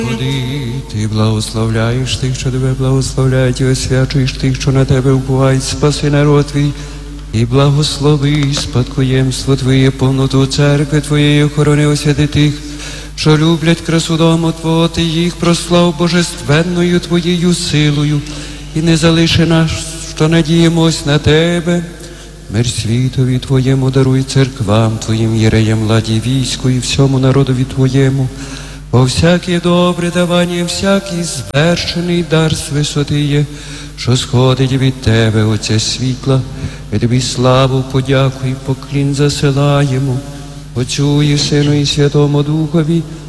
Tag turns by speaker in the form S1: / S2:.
S1: Ти благословляєш тих, що тебе благословляють, і освячуєш тих, що на тебе впувають, спаси народ твій, і благослови спадкоємство Твоє, повноту церкви Твоєї, охорони, освяти тих, що люблять красу дому Твого, Ти їх прослав божественною Твоєю силою, і не залиши нас, що надіємось на Тебе. Мир світові Твоєму даруй, церквам Твоїм, єреям, владі, війську і всьому народові Твоєму, бо всяке добре давання, всякий звершений дар з висоти є, що сходить від Тебе, Отця світла, і Тобі славу, подяку і поклін засилаємо, Отцю і Сину і Святому Духові,